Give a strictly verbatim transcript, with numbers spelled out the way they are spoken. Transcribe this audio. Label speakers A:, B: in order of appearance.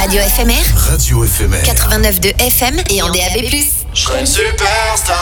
A: radio éphémère.
B: Radio éphémère.
A: quatre-vingt-neuf virgule deux F M et en D A B plus.
B: Je serai une superstar.